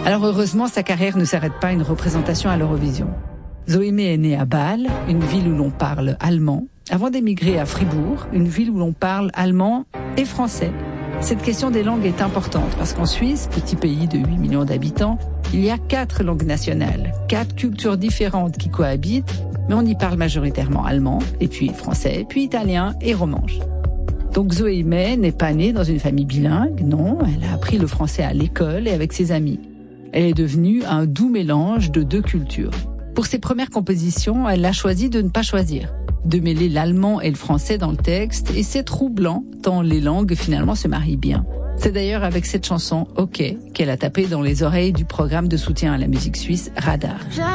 Alors heureusement, sa carrière ne s'arrête pas à une représentation à l'Eurovision. Zoémé est née à Bâle, une ville où l'on parle allemand, avant d'émigrer à Fribourg, une ville où l'on parle allemand et français. Cette question des langues est importante parce qu'en Suisse, petit pays de 8 millions d'habitants, il y a 4 langues nationales, 4 cultures différentes qui cohabitent, mais on y parle majoritairement allemand, et puis français, puis italien et romanche. Donc Zoémé n'est pas née dans une famille bilingue, non, elle a appris le français à l'école et avec ses amis. Elle est devenue un doux mélange de 2 cultures. Pour ses premières compositions, elle a choisi de ne pas choisir, de mêler l'allemand et le français dans le texte, et c'est troublant, tant les langues finalement se marient bien. C'est d'ailleurs avec cette chanson « OK » qu'elle a tapé dans les oreilles du programme de soutien à la musique suisse Radar.